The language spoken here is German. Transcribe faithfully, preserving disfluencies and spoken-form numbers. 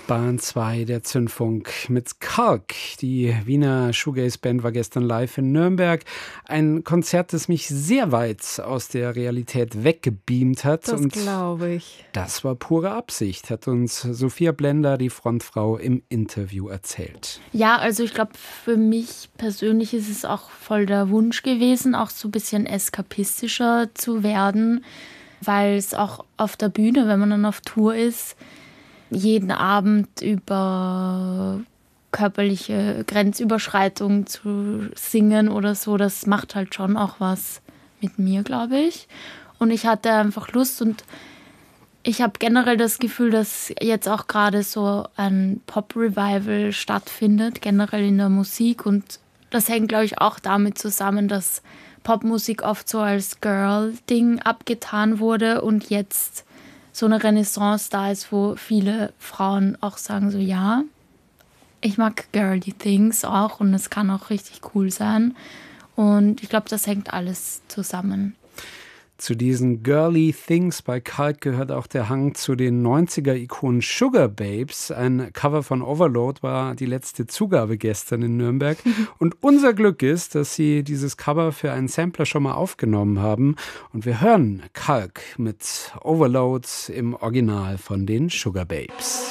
Bahn zwei, der Zündfunk mit Kalk. Die Wiener Shoegaze-Band war gestern live in Nürnberg. Ein Konzert, das mich sehr weit aus der Realität weggebeamt hat. Das glaube ich. Das war pure Absicht, hat uns Sophia Blender, die Frontfrau, im Interview erzählt. Ja, also ich glaube, für mich persönlich ist es auch voll der Wunsch gewesen, auch so ein bisschen eskapistischer zu werden, weil es auch auf der Bühne, wenn man dann auf Tour ist, jeden Abend über körperliche Grenzüberschreitung zu singen oder so, das macht halt schon auch was mit mir, glaube ich. Und ich hatte einfach Lust und ich habe generell das Gefühl, dass jetzt auch gerade so ein Pop-Revival stattfindet, generell in der Musik. Und das hängt, glaube ich, auch damit zusammen, dass Popmusik oft so als Girl-Ding abgetan wurde und jetzt so eine Renaissance da ist, wo viele Frauen auch sagen so, ja, ich mag girly things auch und es kann auch richtig cool sein. Und ich glaube, das hängt alles zusammen. Zu diesen Girly Things bei Kalk gehört auch der Hang zu den neunziger-Ikonen Sugababes. Ein Cover von Overload war die letzte Zugabe gestern in Nürnberg. Und unser Glück ist, dass sie dieses Cover für einen Sampler schon mal aufgenommen haben. Und wir hören Kalk mit Overload im Original von den Sugababes.